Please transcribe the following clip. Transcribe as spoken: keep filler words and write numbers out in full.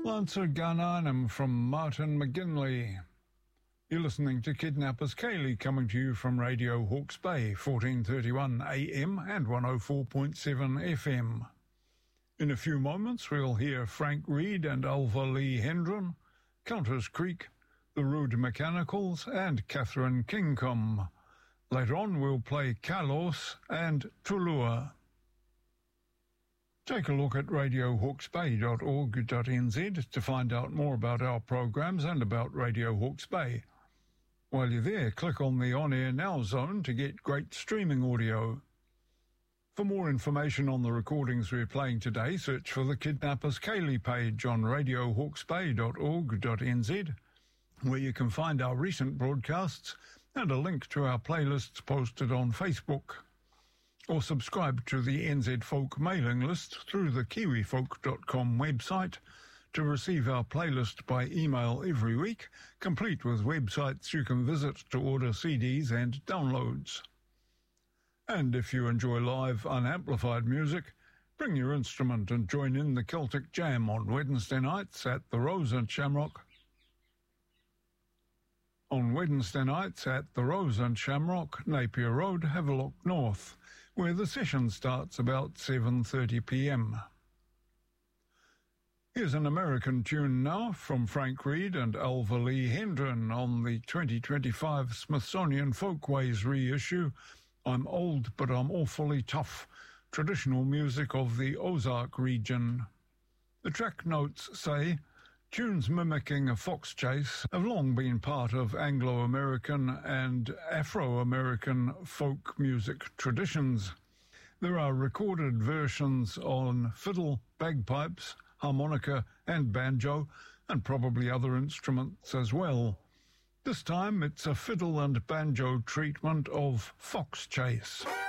Lancer Garnanum from Martin McGinley. You're listening to Kidnappers Kaylee, coming to you from Radio Hawke's Bay, fourteen thirty-one A M and one oh four point seven F M. In a few moments we'll hear Frank Reed and Alva Lee Hendren, Counters Creek, The Rude Mechanicals and Catherine Kingcom. Later on we'll play Kalos and Tulua. Take a look at radio hawke's bay dot org dot n z to find out more about our programs and about Radio Hawke's Bay. While you're there, click on the On Air Now zone to get great streaming audio. For more information on the recordings we're playing today, search for the Kidnappers Kaylee page on radio hawke's bay dot org dot n z, where you can find our recent broadcasts and a link to our playlists posted on Facebook. Or subscribe to the N Z Folk mailing list through the kiwi folk dot com website to receive our playlist by email every week, complete with websites you can visit to order C Ds and downloads. And if you enjoy live, unamplified music, bring your instrument and join in the Celtic Jam on Wednesday nights at the Rose and Shamrock. On Wednesday nights at the Rose and Shamrock, Napier Road, Havelock North, where the session starts about seven thirty p m. Here's an American tune now from Frank Reed and Alva Lee Hendren on the twenty twenty-five Smithsonian Folkways reissue, I'm Old But I'm Awfully Tough, traditional music of the Ozark region. The track notes say, tunes mimicking a fox chase have long been part of Anglo-American and Afro-American folk music traditions. There are recorded versions on fiddle, bagpipes, harmonica and banjo, and probably other instruments as well. This time it's a fiddle and banjo treatment of fox chase.